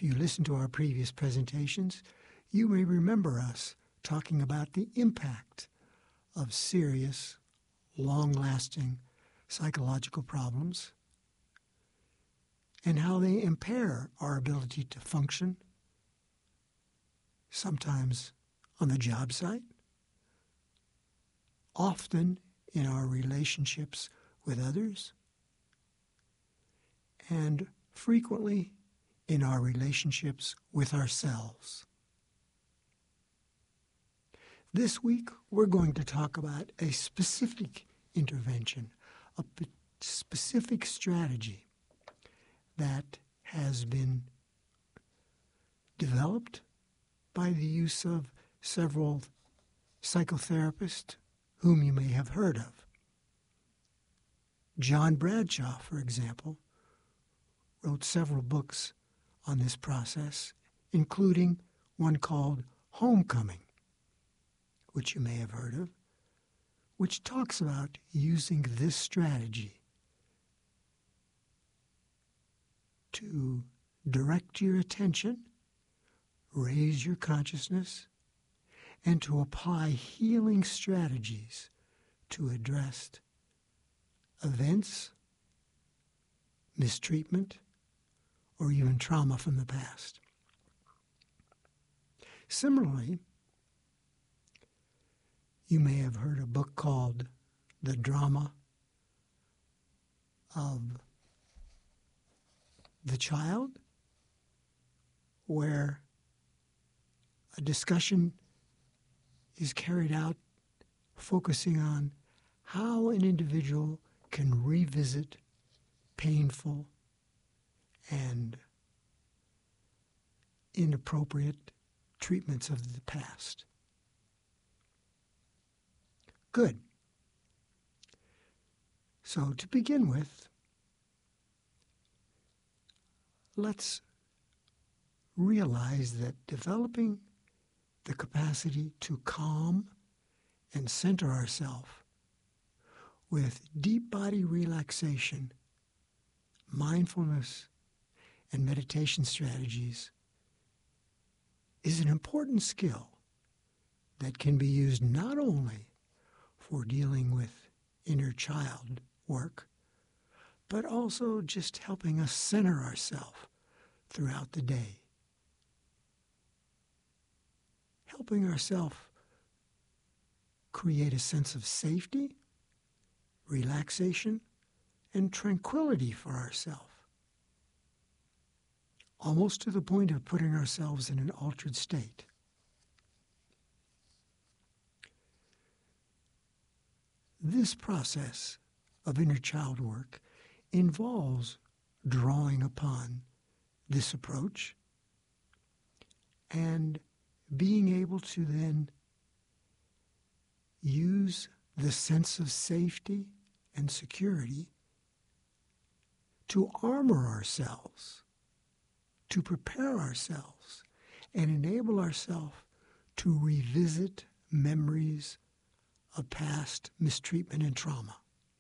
If you listen to our previous presentations, you may remember us talking about the impact of serious, long-lasting psychological problems and how they impair our ability to function, sometimes on the job site, often in our relationships with others, and frequently in our relationships with ourselves. This week, we're going to talk about a specific intervention, a specific strategy that has been developed by the use of several psychotherapists whom you may have heard of. John Bradshaw, for example, wrote several books on this process, including one called Homecoming, which you may have heard of, which talks about using this strategy to direct your attention, raise your consciousness, and to apply healing strategies to address events, mistreatment, or even trauma from the past. Similarly, you may have heard a book called The Drama of the Child, where a discussion is carried out focusing on how an individual can revisit painful and inappropriate treatments of the past. Good. So to begin with, let's realize that developing the capacity to calm and center ourselves with deep body relaxation, mindfulness, and meditation strategies is an important skill that can be used not only for dealing with inner child work, but also just helping us center ourselves throughout the day. Helping ourselves create a sense of safety, relaxation, and tranquility for ourselves, almost to the point of putting ourselves in an altered state. This process of inner child work involves drawing upon this approach and being able to then use the sense of safety and security to armor ourselves, to prepare ourselves, and enable ourselves to revisit memories of past mistreatment and trauma.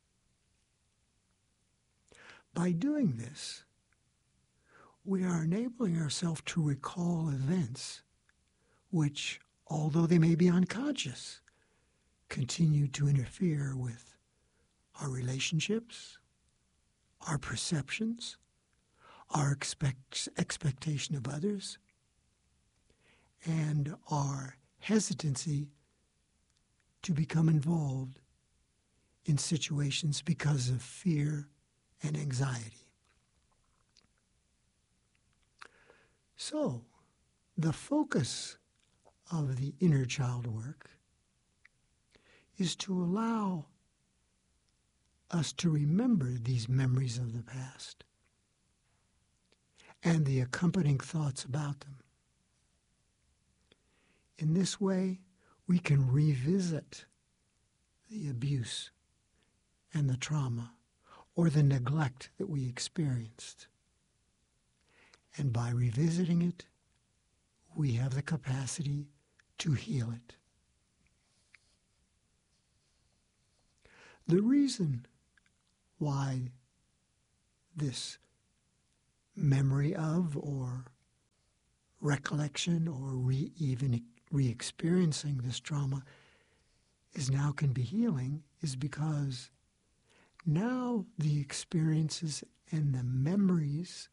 By doing this, we are enabling ourselves to recall events which, although they may be unconscious, continue to interfere with our relationships, our perceptions, our expectation of others, and our hesitancy to become involved in situations because of fear and anxiety. So, the focus of the inner child work is to allow us to remember these memories of the past and the accompanying thoughts about them. In this way, we can revisit the abuse and the trauma or the neglect that we experienced. And by revisiting it, we have the capacity to heal it. The reason why this memory of or recollection or even re-experiencing this trauma can be healing is because now the experiences and the memories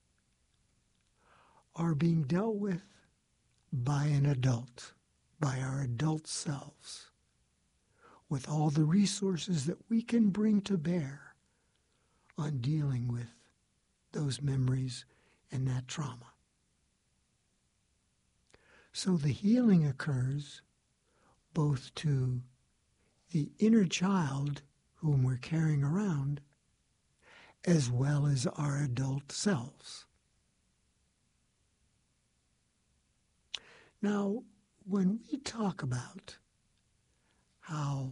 are being dealt with by an adult, by our adult selves, with all the resources that we can bring to bear on dealing with those memories and that trauma. So the healing occurs both to the inner child whom we're carrying around, as well as our adult selves. Now, when we talk about how,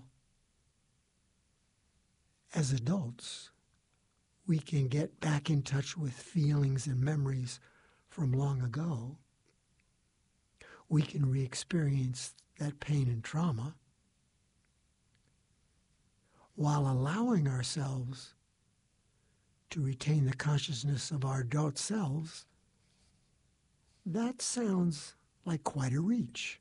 as adults, we can get back in touch with feelings and memories from long ago, we can re-experience that pain and trauma while allowing ourselves to retain the consciousness of our adult selves. That sounds like quite a reach.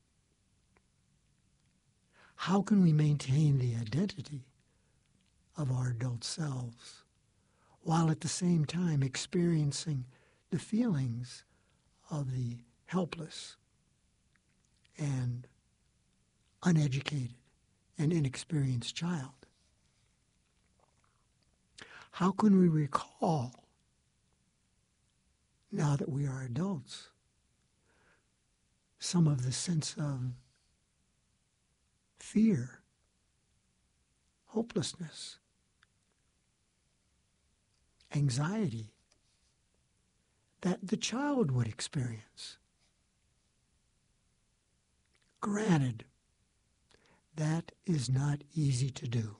How can we maintain the identity of our adult selves while at the same time experiencing the feelings of the helpless and uneducated and inexperienced child? How can we recall, now that we are adults, some of the sense of fear, hopelessness, anxiety that the child would experience? Granted, that is not easy to do.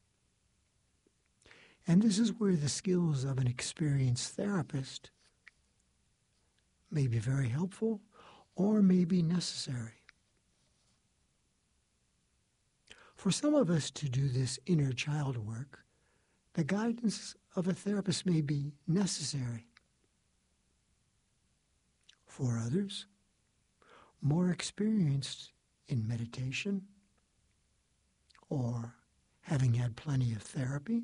And this is where the skills of an experienced therapist may be very helpful or may be necessary. For some of us to do this inner child work, the guidance of a therapist may be necessary. For others, more experienced in meditation or having had plenty of therapy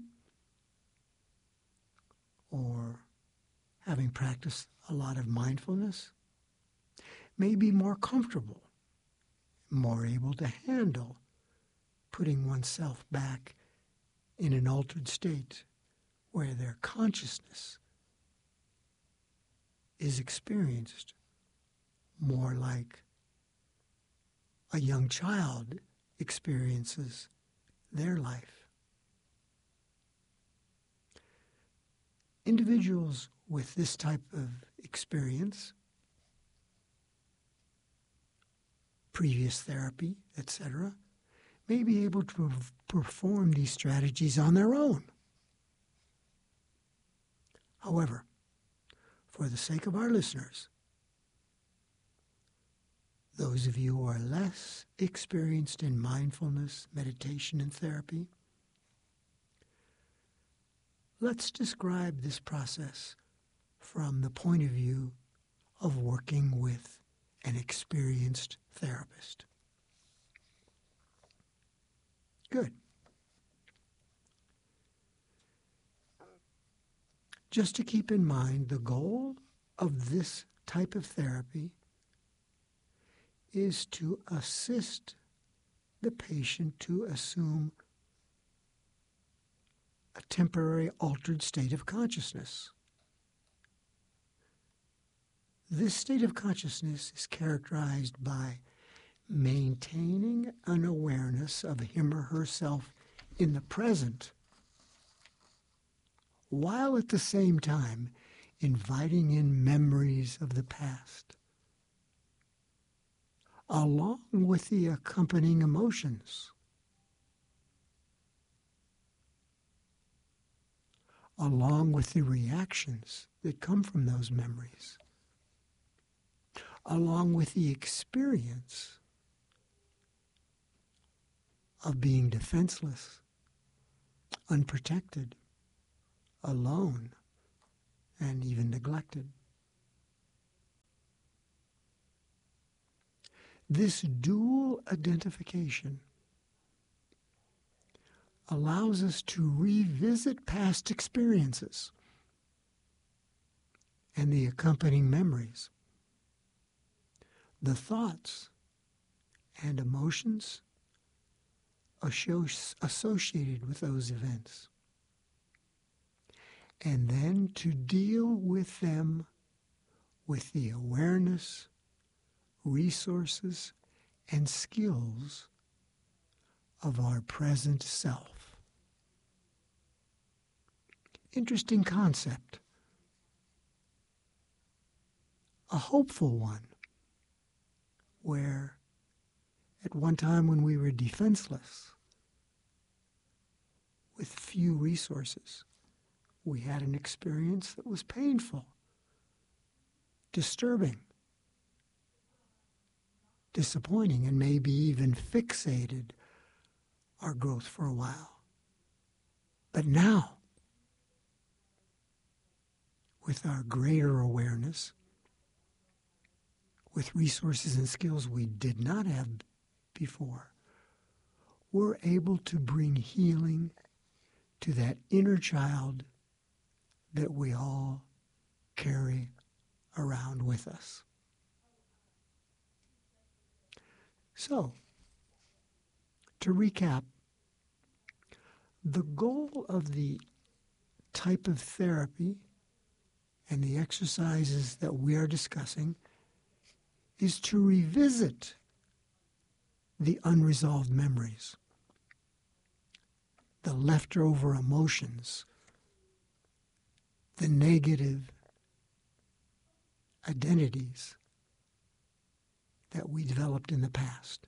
or having practiced a lot of mindfulness, may be more comfortable, more able to handle putting oneself back in an altered state where their consciousness is experienced more like a young child experiences their life. Individuals with this type of experience, previous therapy, etc., may be able to perform these strategies on their own. However, for the sake of our listeners, those of you who are less experienced in mindfulness, meditation, and therapy, let's describe this process from the point of view of working with an experienced therapist. Good. Just to keep in mind, the goal of this type of therapy is to assist the patient to assume a temporary altered state of consciousness. This state of consciousness is characterized by maintaining an awareness of him or herself in the present, while at the same time inviting in memories of the past, along with the accompanying emotions, along with the reactions that come from those memories, along with the experience of being defenseless, unprotected, alone, and even neglected. This dual identification allows us to revisit past experiences and the accompanying memories, the thoughts and emotions associated with those events, and then to deal with them with the awareness, resources, and skills of our present self. Interesting concept. A hopeful one, where at one time when we were defenseless, with few resources, we had an experience that was painful, disturbing, disappointing, and maybe even fixated our growth for a while. But now, with our greater awareness, with resources and skills we did not have before, we're able to bring healing to that inner child that we all carry around with us. So, to recap, the goal of the type of therapy and the exercises that we are discussing is to revisit the unresolved memories, the leftover emotions, the negative identities that we developed in the past.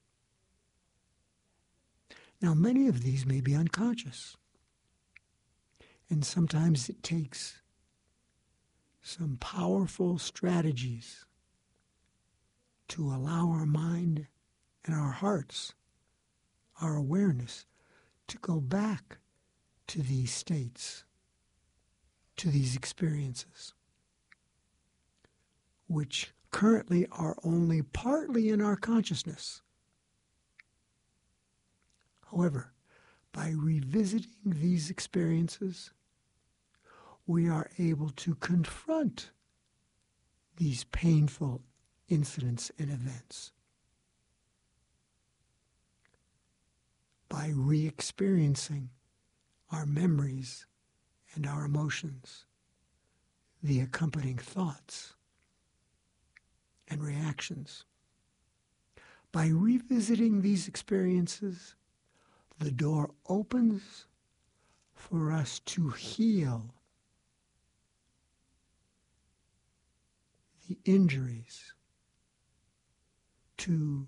Now, many of these may be unconscious, and sometimes it takes some powerful strategies to allow our mind and our hearts, our awareness, to go back to these states, to these experiences, which currently are only partly in our consciousness. However, by revisiting these experiences, we are able to confront these painful incidents and events. By re-experiencing our memories and our emotions, the accompanying thoughts and reactions. By revisiting these experiences, the door opens for us to heal the injuries, to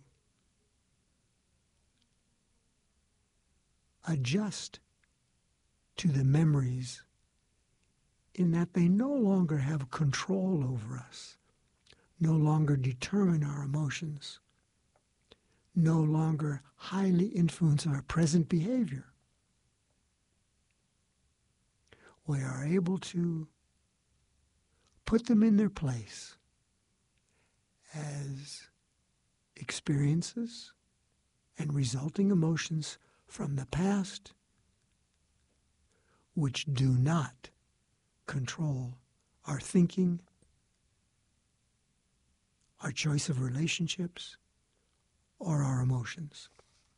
adjust to the memories in that they no longer have control over us, no longer determine our emotions, no longer highly influence our present behavior. We are able to put them in their place as experiences and resulting emotions from the past which do not control our thinking, our choice of relationships, or our emotions.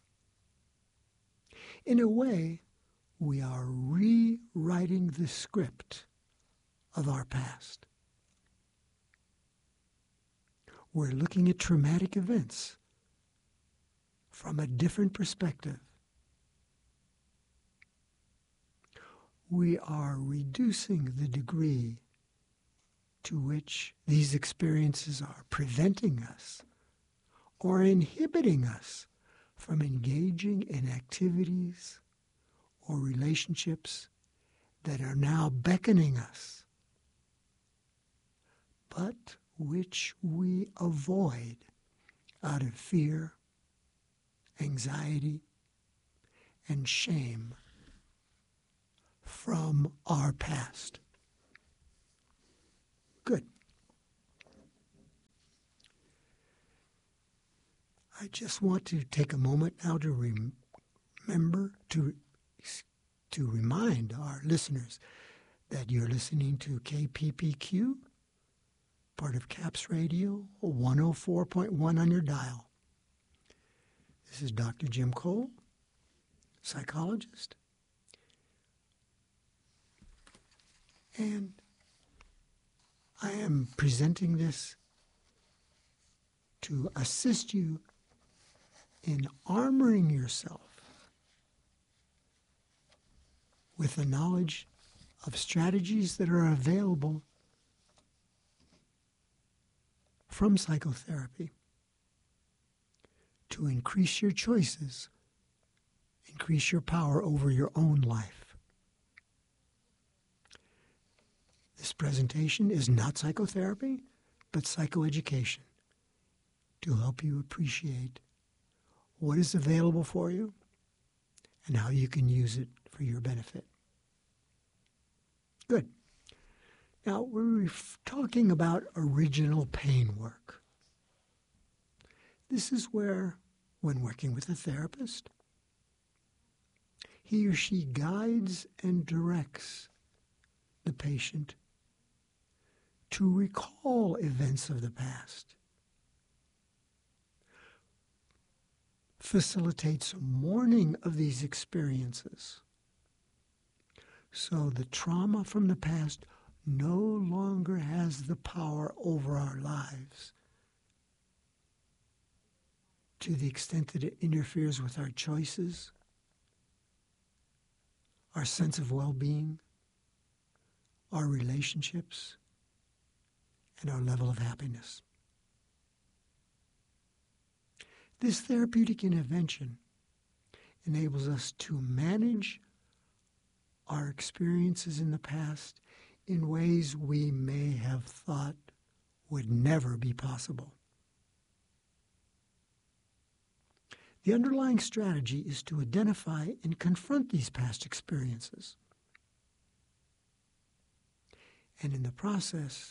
In a way, we are rewriting the script of our past. We're looking at traumatic events from a different perspective. We are reducing the degree to which these experiences are preventing us or inhibiting us from engaging in activities or relationships that are now beckoning us, but which we avoid out of fear, anxiety, and shame from our past. Good. I just want to take a moment now to remember to remind our listeners that you're listening to KPPQ, part of CAPS Radio, 104.1 on your dial. This is Dr. Jim Cole, psychologist, and I am presenting this to assist you in armoring yourself with the knowledge of strategies that are available from psychotherapy to increase your choices, increase your power over your own life. This presentation is not psychotherapy, but psychoeducation to help you appreciate what is available for you and how you can use it for your benefit. Good. Now, we're talking about original pain work. This is where, when working with a therapist, he or she guides and directs the patient to recall events of the past, facilitates mourning of these experiences, so the trauma from the past no longer has the power over our lives to the extent that it interferes with our choices, our sense of well-being, our relationships, and our level of happiness. This therapeutic intervention enables us to manage our experiences in the past in ways we may have thought would never be possible. The underlying strategy is to identify and confront these past experiences, and in the process,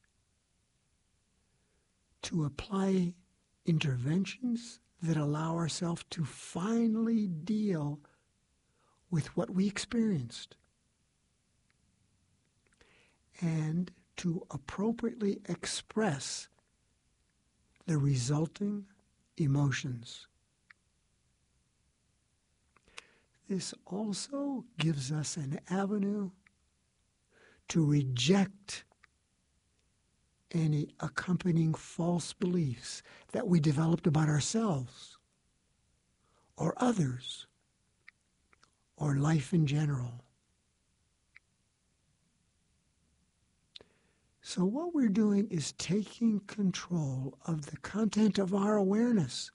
to apply interventions that allow ourselves to finally deal with what we experienced and to appropriately express the resulting emotions. This also gives us an avenue to reject any accompanying false beliefs that we developed about ourselves or others or life in general. So what we're doing is taking control of the content of our awareness.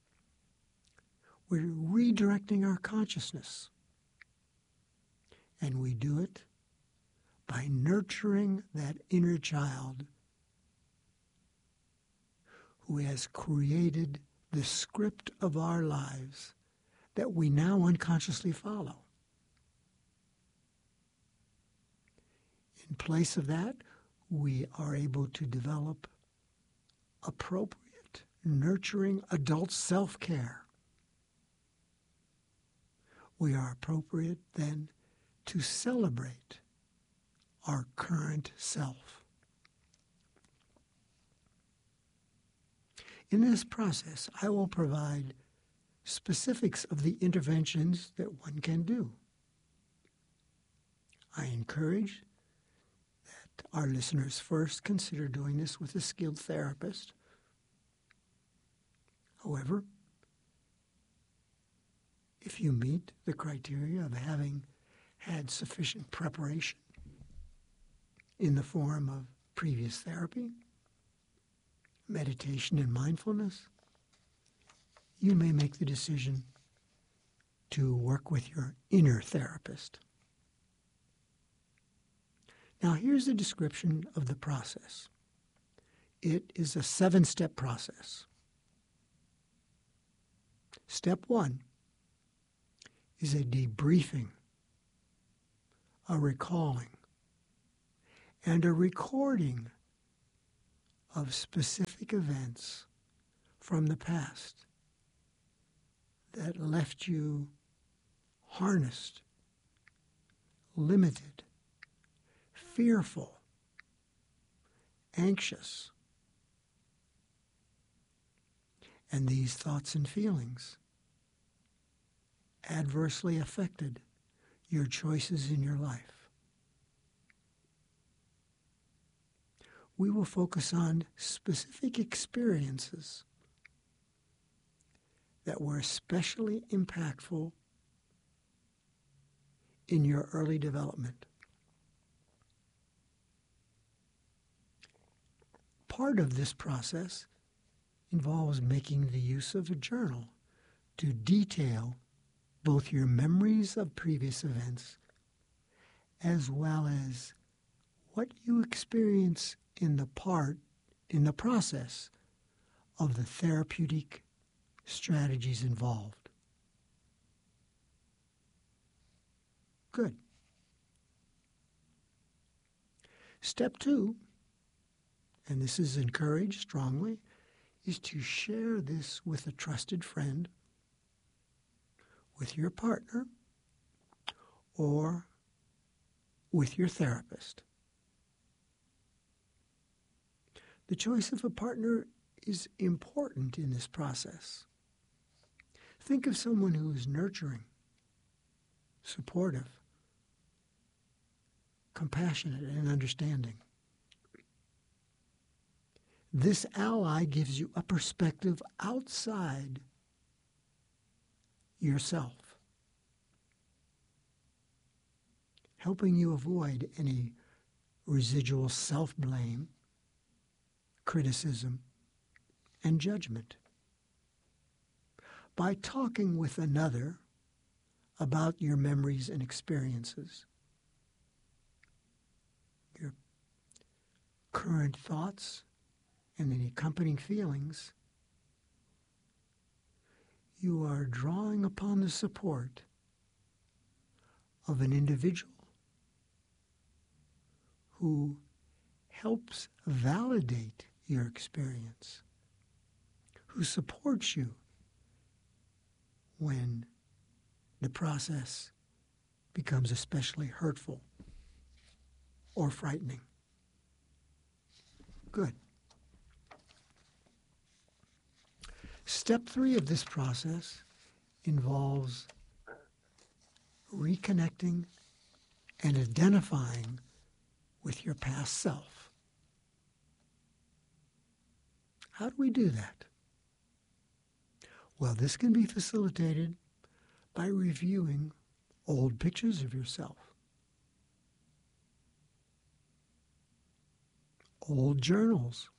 We're redirecting our consciousness. And we do it by nurturing that inner child who has created the script of our lives that we now unconsciously follow. In place of that, we are able to develop appropriate, nurturing adult self-care. We are appropriate then to celebrate our current self. In this process, I will provide specifics of the interventions that one can do. I encourage that our listeners first consider doing this with a skilled therapist. However, if you meet the criteria of having had sufficient preparation in the form of previous therapy, meditation and mindfulness, you may make the decision to work with your inner therapist. Now, here's a description of the process. It is a 7-step process. Step 1 is a debriefing, a recalling, and a recording of specific events from the past that left you harnessed, limited, fearful, anxious. And these thoughts and feelings adversely affected your choices in your life. We will focus on specific experiences that were especially impactful in your early development. Part of this process involves making the use of a journal to detail both your memories of previous events as well as what you experience in the process of the therapeutic strategies involved. Good. Step 2, and this is encouraged strongly, is to share this with a trusted friend, with your partner, or with your therapist. The choice of a partner is important in this process. Think of someone who is nurturing, supportive, compassionate, and understanding. This ally gives you a perspective outside yourself, helping you avoid any residual self-blame, criticism, and judgment. By talking with another about your memories and experiences, your current thoughts, and the accompanying feelings, you are drawing upon the support of an individual who helps validate your experience, who supports you when the process becomes especially hurtful or frightening. Good. Step 3 of this process involves reconnecting and identifying with your past self. How do we do that? Well, this can be facilitated by reviewing old pictures of yourself, old journals,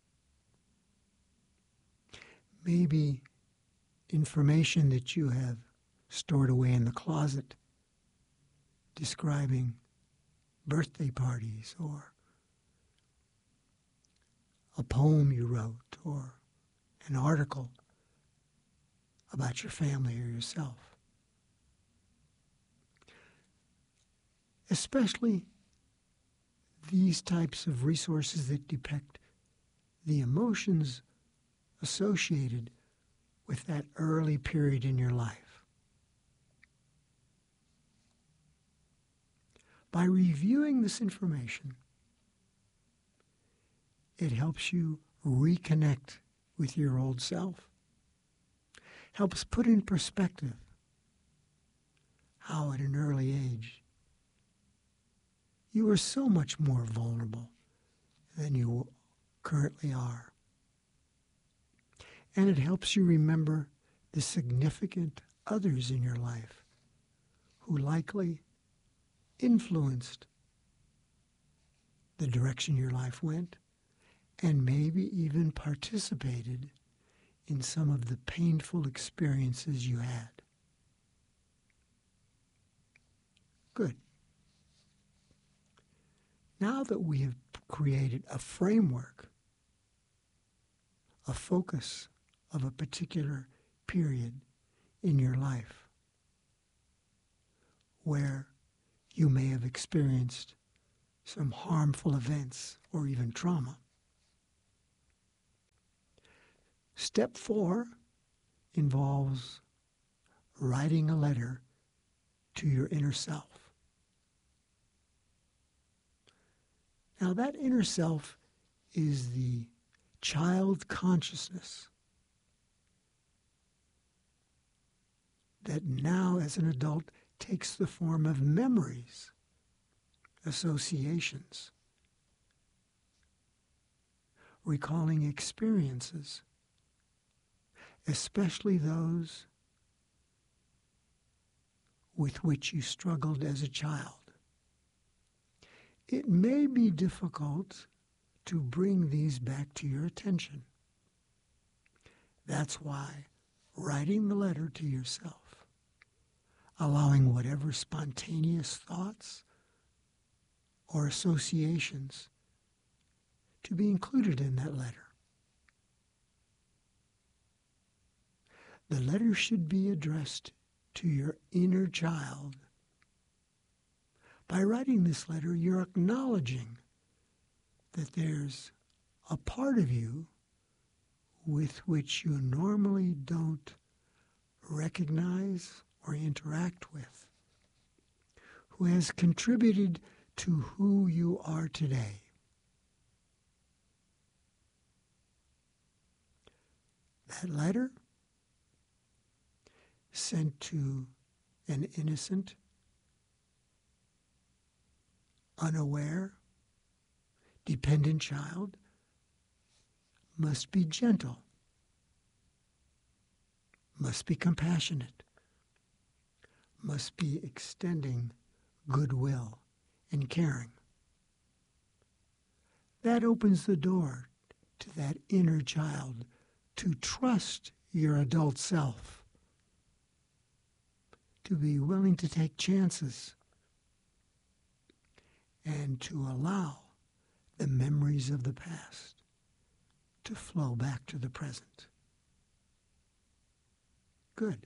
maybe information that you have stored away in the closet describing birthday parties or a poem you wrote or an article about your family or yourself. Especially these types of resources that depict the emotions associated with that early period in your life. By reviewing this information, it helps you reconnect with your old self, helps put in perspective how at an early age you were so much more vulnerable than you currently are. And it helps you remember the significant others in your life who likely influenced the direction your life went and maybe even participated in some of the painful experiences you had. Good. Now that we have created a framework, a focus of a particular period in your life where you may have experienced some harmful events or even trauma. Step 4 involves writing a letter to your inner self. Now, that inner self is the child consciousness that now, as an adult, takes the form of memories, associations, recalling experiences, especially those with which you struggled as a child. It may be difficult to bring these back to your attention. That's why writing the letter to yourself, allowing whatever spontaneous thoughts or associations to be included in that letter. The letter should be addressed to your inner child. By writing this letter, you're acknowledging that there's a part of you with which you normally don't recognize or interact with, who has contributed to who you are today. That letter, sent to an innocent, unaware, dependent child, must be gentle, must be compassionate, must be extending goodwill and caring. That opens the door to that inner child to trust your adult self, to be willing to take chances, and to allow the memories of the past to flow back to the present. Good.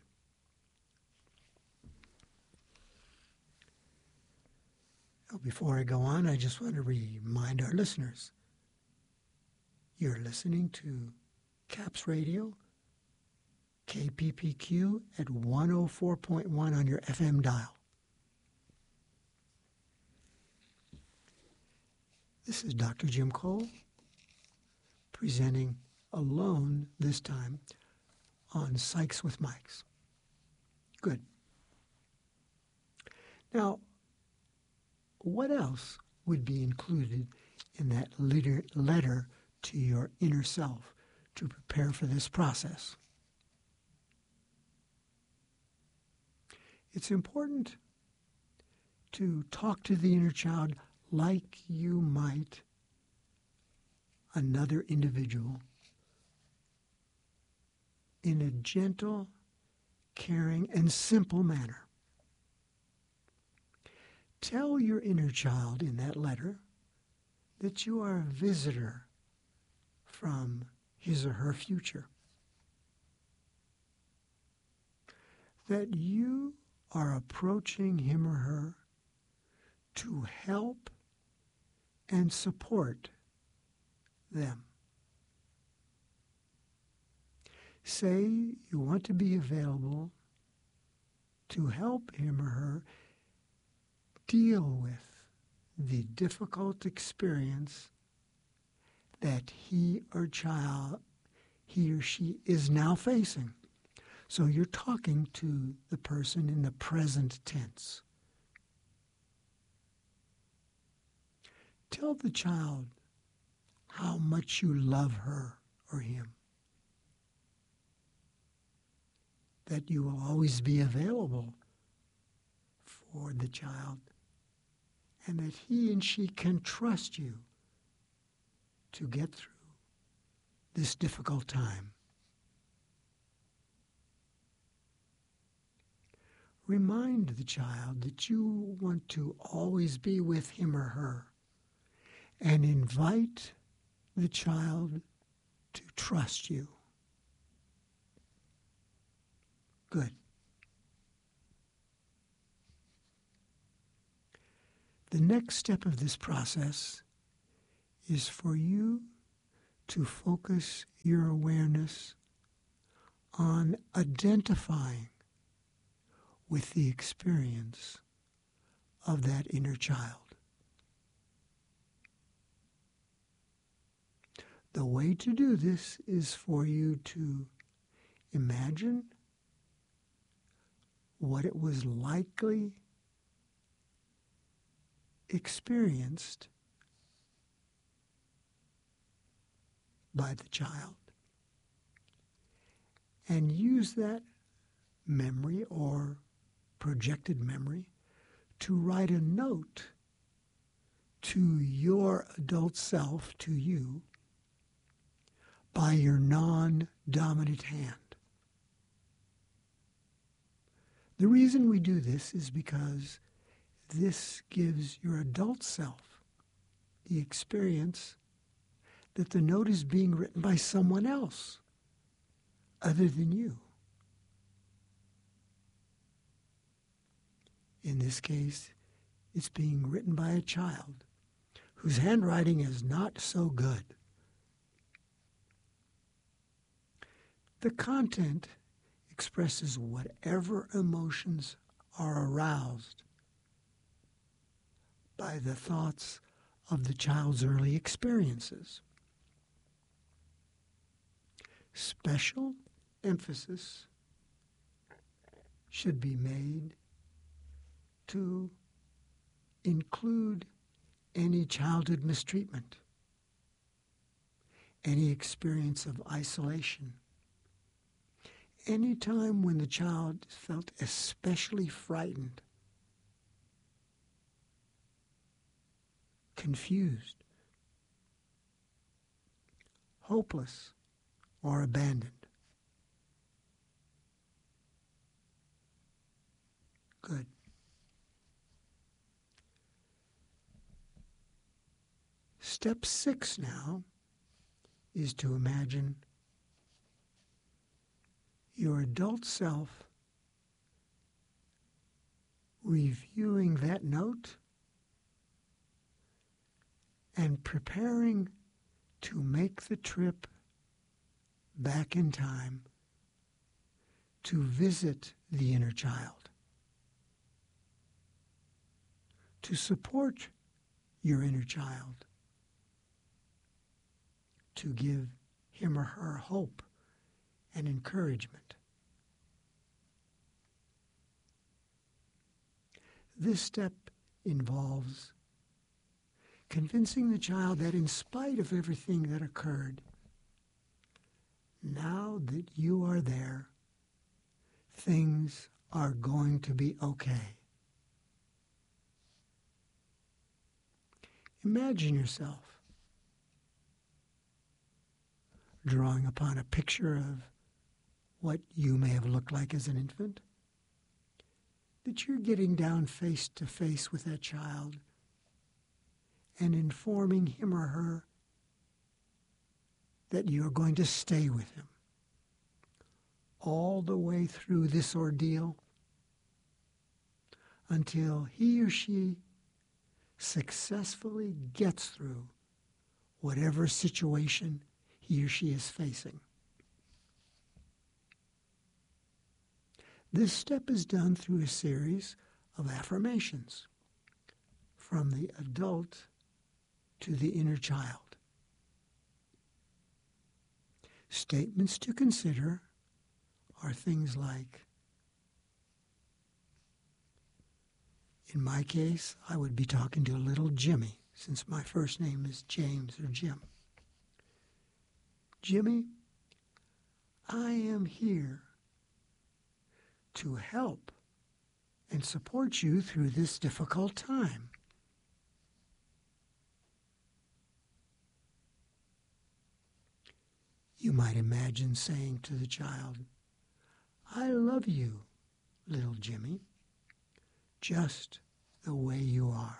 Now, before I go on, I just want to remind our listeners, you're listening to CAPS Radio, KPPQ at 104.1 on your FM dial. This is Dr. Jim Cole, presenting alone this time on Psychs with Mics. Good. Now, what else would be included in that letter to your inner self to prepare for this process? It's important to talk to the inner child like you might another individual in a gentle, caring, and simple manner. Tell your inner child in that letter that you are a visitor from his or her future, that you are approaching him or her to help and support them. Say you want to be available to help him or her deal with the difficult experience that he or she is now facing. So you're talking to the person in the present tense. Tell the child how much you love her or him, that you will always be available for the child, and that he and she can trust you to get through this difficult time. Remind the child that you want to always be with him or her, and invite the child to trust you. Good. The next step of this process is for you to focus your awareness on identifying with the experience of that inner child. The way to do this is for you to imagine what it was likely experienced by the child, and use that memory or projected memory to write a note to your adult self, to you, by your non-dominant hand. The reason we do this is because this gives your adult self the experience that the note is being written by someone else other than you. In this case, it's being written by a child whose handwriting is not so good. The content expresses whatever emotions are aroused by the thoughts of the child's early experiences. Special emphasis should be made to include any childhood mistreatment, any experience of isolation, any time when the child felt especially frightened, confused, hopeless, or abandoned. Good. Step 6 now is to imagine your adult self reviewing that note and preparing to make the trip back in time to visit the inner child, to support your inner child, to give him or her hope and encouragement. This step involves convincing the child that in spite of everything that occurred, now that you are there, things are going to be okay. Imagine yourself drawing upon a picture of what you may have looked like as an infant, that you're getting down face to face with that child and informing him or her that you're going to stay with him all the way through this ordeal until he or she successfully gets through whatever situation he or she is facing. This step is done through a series of affirmations from the adult to the inner child. Statements to consider are things like, in my case, I would be talking to little Jimmy, since my first name is James or Jim. Jimmy, I am here to help and support you through this difficult time. You might imagine saying to the child, I love you, little Jimmy, just the way you are.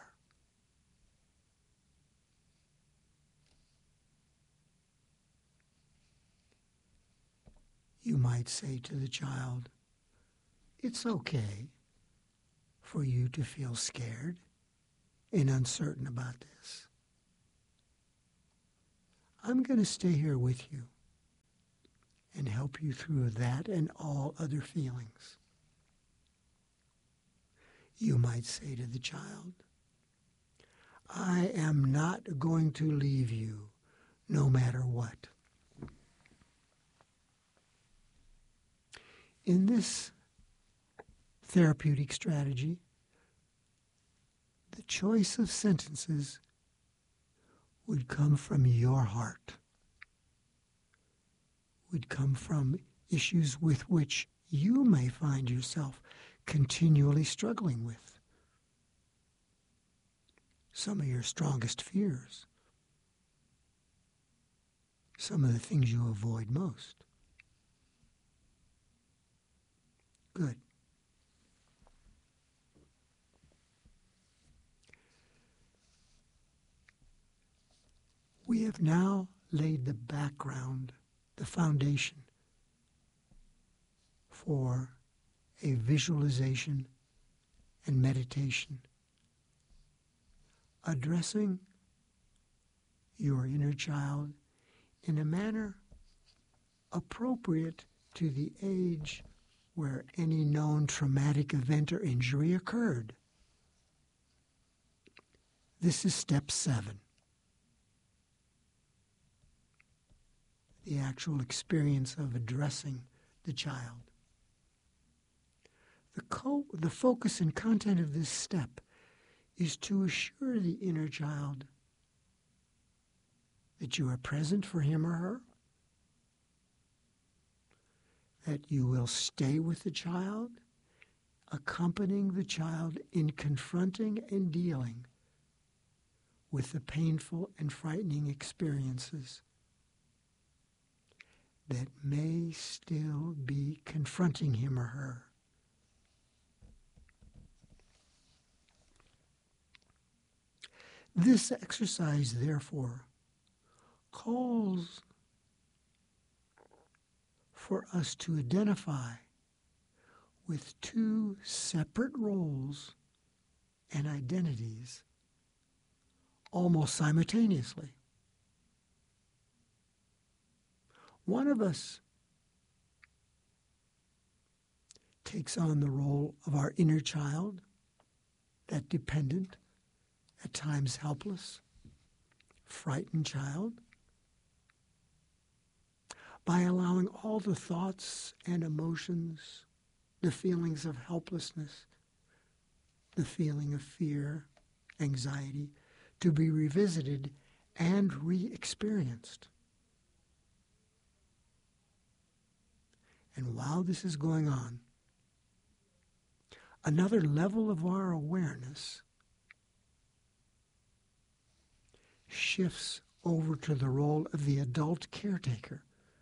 You might say to the child, it's okay for you to feel scared and uncertain about this. I'm going to stay here with you and help you through that and all other feelings. You might say to the child, I am not going to leave you no matter what. In this therapeutic strategy, the choice of sentences would come from your heart, would come from issues with which you may find yourself continually struggling with. Some of your strongest fears, some of the things you avoid most. Good. We have now laid the background, the foundation for a visualization and meditation, addressing your inner child in a manner appropriate to the age where any known traumatic event or injury occurred. This is step 7. The actual experience of addressing the child. The focus and content of this step is to assure the inner child that you are present for him or her, that you will stay with the child, accompanying the child in confronting and dealing with the painful and frightening experiences that may still be confronting him or her. This exercise, therefore, calls for us to identify with 2 separate roles and identities almost simultaneously. One of us takes on the role of our inner child, that dependent, at times helpless, frightened child, by allowing all the thoughts and emotions, the feelings of helplessness, the feeling of fear, anxiety, to be revisited and re-experienced. And while this is going on, another level of our awareness shifts over to the role of the adult caretaker,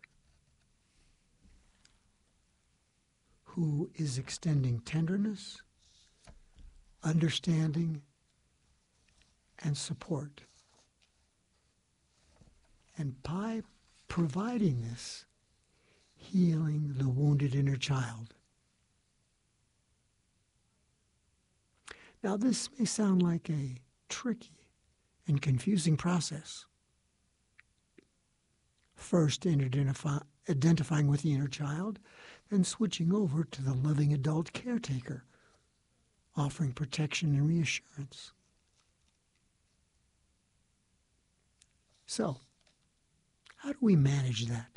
who is extending tenderness, understanding, and support. And by providing this, healing the wounded inner child. Now, this may sound like a tricky and confusing process. First, identifying with the inner child, then switching over to the loving adult caretaker, offering protection and reassurance. So, how do we manage that?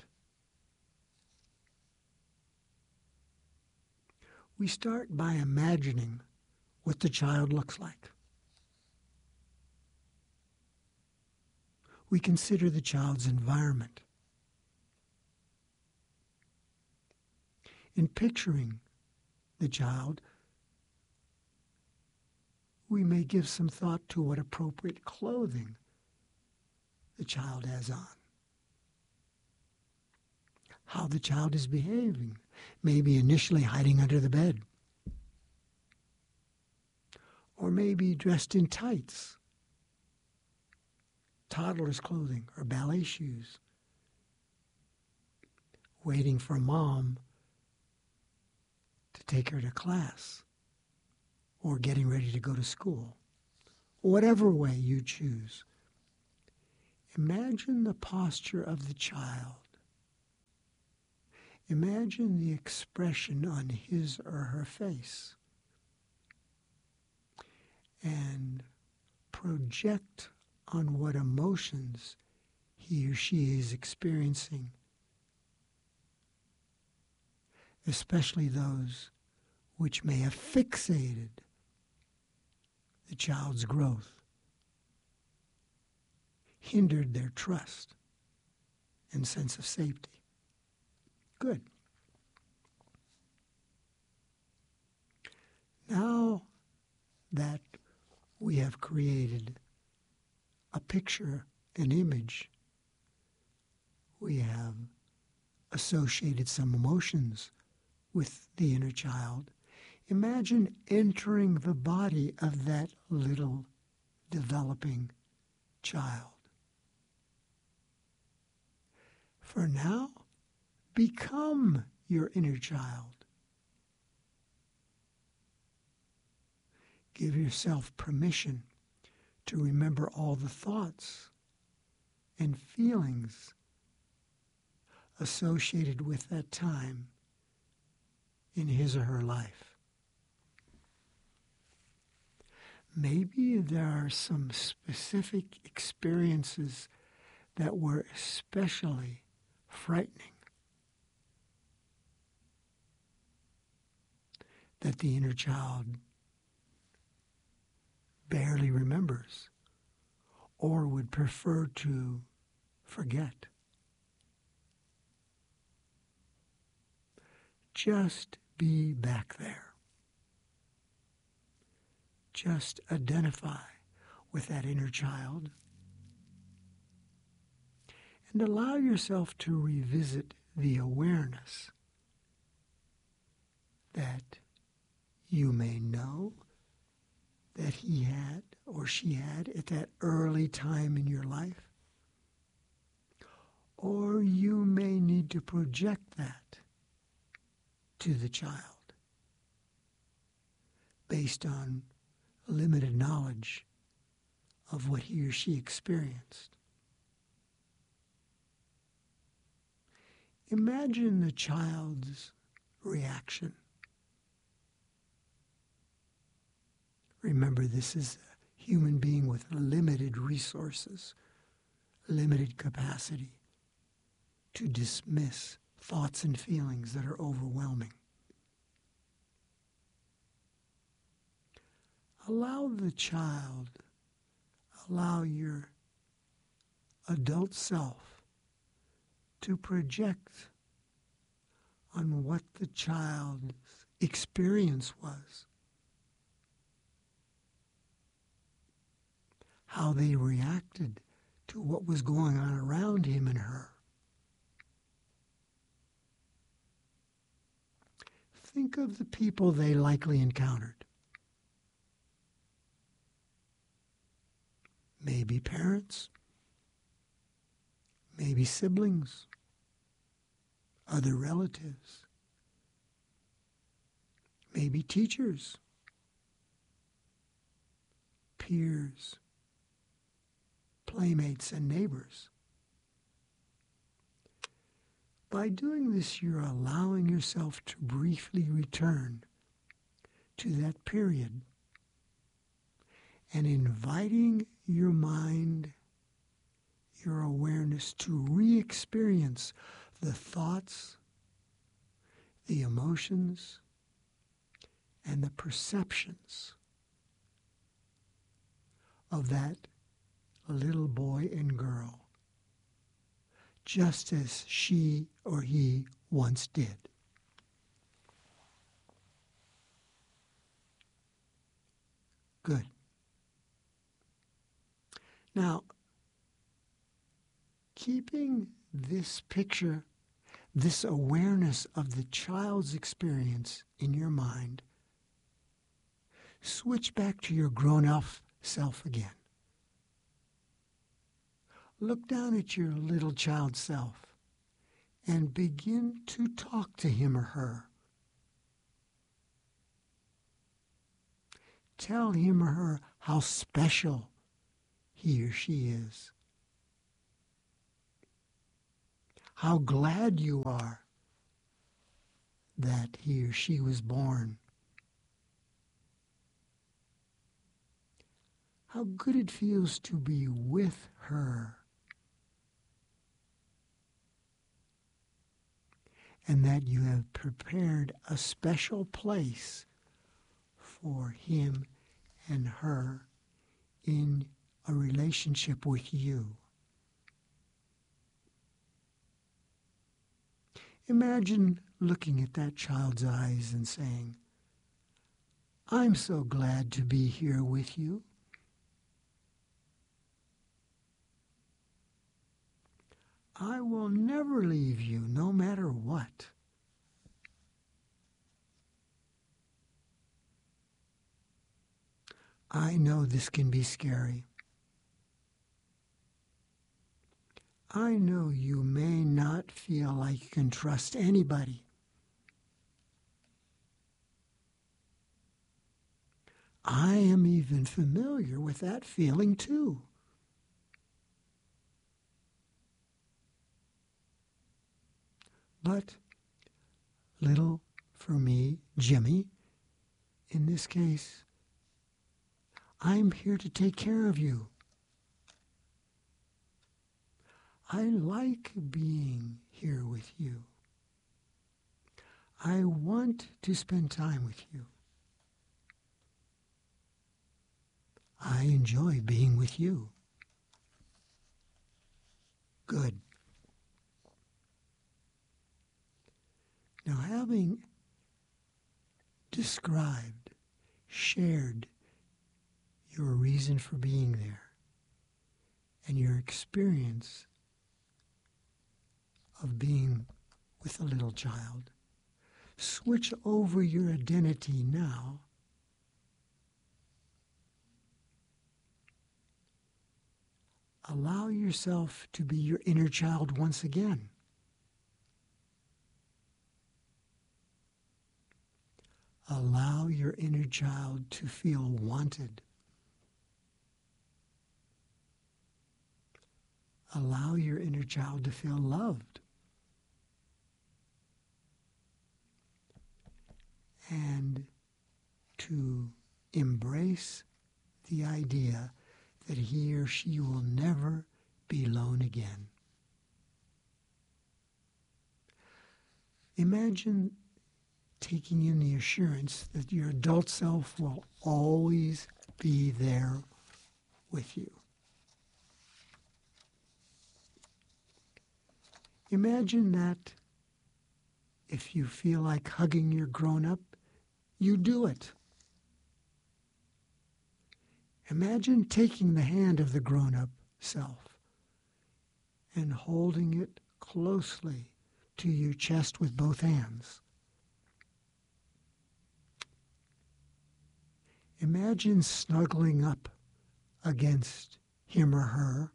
We start by imagining what the child looks like. We consider the child's environment. In picturing the child, we may give some thought to what appropriate clothing the child has on, how the child is behaving, maybe initially hiding under the bed, or maybe dressed in tights, toddler's clothing, or ballet shoes, waiting for mom to take her to class, or getting ready to go to school. Whatever way you choose, imagine the posture of the child. Imagine the expression on his or her face. and project on what emotions he or she is experiencing, especially those which may have fixated the child's growth, hindered their trust and sense of safety. Good. Now that we have created a picture, an image, we have associated some emotions with the inner child. Imagine entering the body of that little developing child. For now, become your inner child. Give yourself permission to remember all the thoughts and feelings associated with that time in his or her life. Maybe there are some specific experiences that were especially frightening, that the inner child barely remembers or would prefer to forget. Just be back there. Just identify with that inner child and allow yourself to revisit the awareness that you may know that he had or she had at that early time in your life. Or you may need to project that to the child based on limited knowledge of what he or she experienced. Imagine the child's reaction. Remember, this is a human being with limited resources, limited capacity to dismiss thoughts and feelings that are overwhelming. Allow the child, allow your adult self to project on what the child's experience was, how they reacted to what was going on around him and her. Think of the people they likely encountered. Maybe parents, maybe siblings, other relatives, maybe teachers, peers, playmates, and neighbors. By doing this, you're allowing yourself to briefly return to that period and inviting your mind, your awareness to re-experience the thoughts, the emotions, and the perceptions of that little boy and girl, just as she or he once did. Good. Now, keeping this picture, this awareness of the child's experience in your mind, switch back to your grown-up self again. Look down at your little child self and begin to talk to him or her. Tell him or her how special he or she is. How glad you are that he or she was born. how good it feels to be with her, and that you have prepared a special place for him and her in a relationship with you. Imagine looking at that child's eyes and saying, "I'm so glad to be here with you. I will never leave you, no matter what." I know this can be scary. I know you may not feel like you can trust anybody. I am even familiar with that feeling too. But little, for me, Jimmy, in this case, I'm here to take care of you. I like being here with you. I want to spend time with you. I enjoy being with you. Good. Now, having described, shared your reason for being there and your experience of being with a little child, switch over your identity now allow yourself to be your inner child once again. Allow your inner child to feel wanted. Allow your inner child to feel loved. And to embrace the idea that he or she will never be alone again. Imagine taking in the assurance that your adult self will always be there with you. Imagine that if you feel like hugging your grown-up, you do it. Imagine taking the hand of the grown-up self and holding it closely to your chest with both hands. Imagine snuggling up against him or her.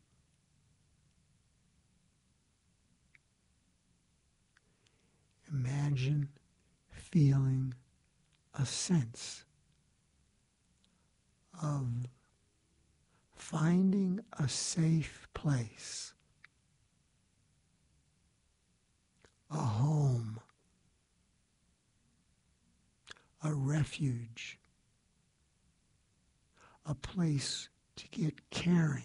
Imagine feeling a sense of finding a safe place, a home, a refuge, a place to get caring.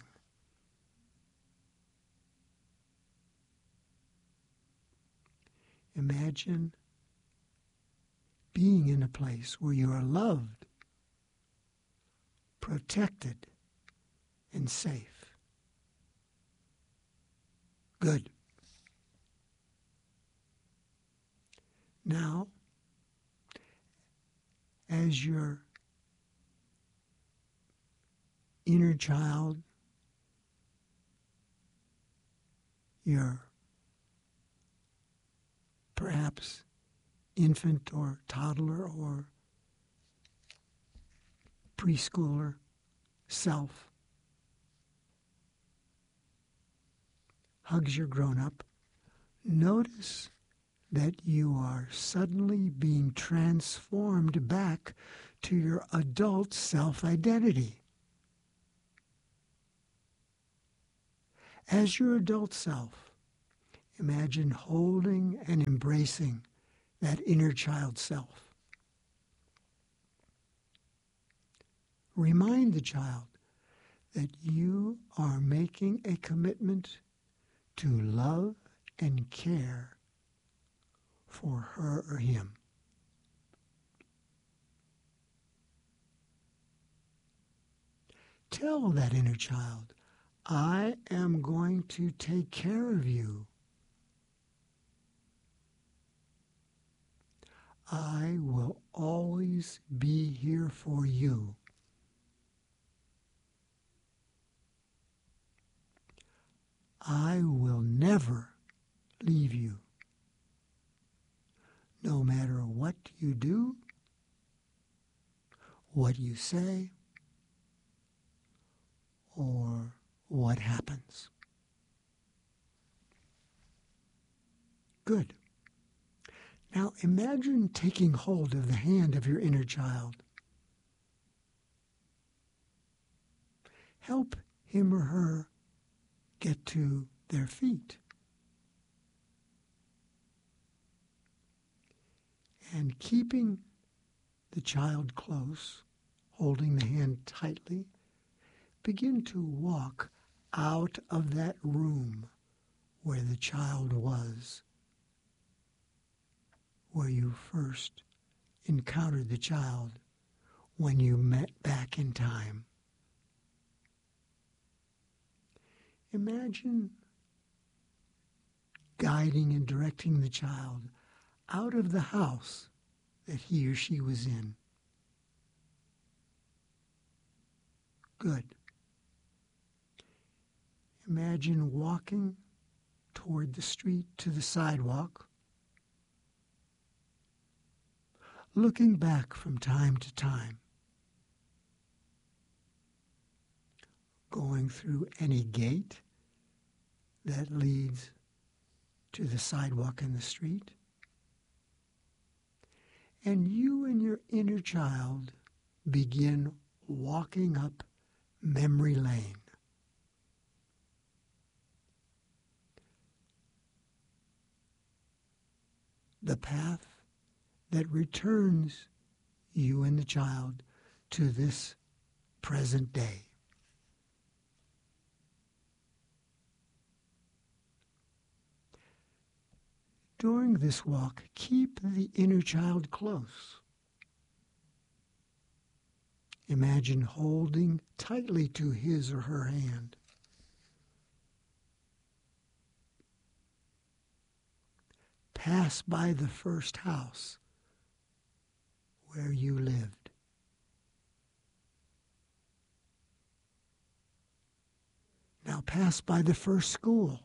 Imagine being in a place where you are loved, protected, and safe. Good. Now, as your inner child, your perhaps infant or toddler or preschooler self hugs your grown-up, notice that you are suddenly being transformed back to your adult self-identity. As your adult self, imagine holding and embracing that inner child self. Remind the child that you are making a commitment to love and care for her or him. Tell that inner child, I am going to take care of you. I will always be here for you. I will never leave you, no matter what you do, what you say, or what happens. Good. Now imagine taking hold of the hand of your inner child. Help him or her get to their feet. And keeping the child close, holding the hand tightly, begin to walk out of that room where the child was, where you first encountered the child when you met back in time. Imagine guiding and directing the child out of the house that he or she was in. Good. Imagine walking toward the street to the sidewalk, looking back from time to time, going through any gate that leads to the sidewalk and the street, and you and your inner child begin walking up memory lane. The path that returns you and the child to this present day. During this walk, keep the inner child close. Imagine holding tightly to his or her hand. Pass by the first house where you lived. Now pass by the first school.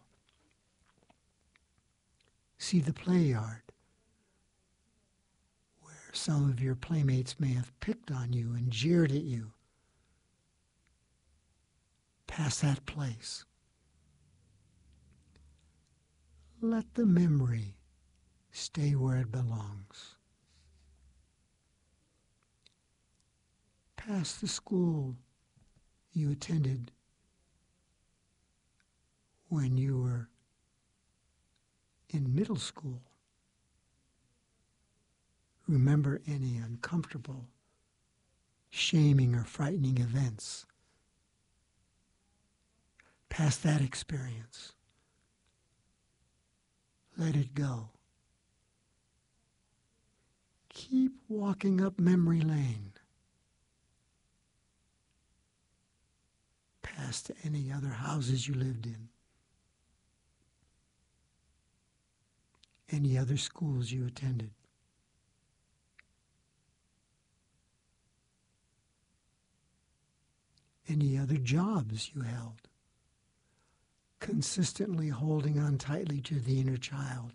See the play yard where some of your playmates may have picked on you and jeered at you. Pass that place. Let the memory stay where it belongs. Pass the school you attended when you were in middle school. Remember any uncomfortable, shaming, or frightening events. Pass that experience. Let it go. Keep walking up memory lane. Past any other houses you lived in. Any other schools you attended. Any other jobs you held. Consistently holding on tightly to the inner child.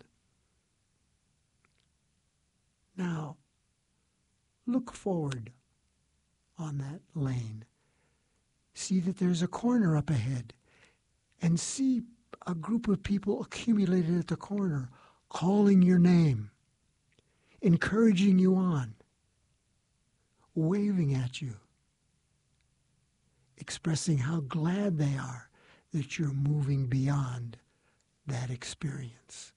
Now, look forward on that lane. See that there's a corner up ahead, and see a group of people accumulated at the corner, calling your name, encouraging you on, waving at you, expressing how glad they are that you're moving beyond that experience.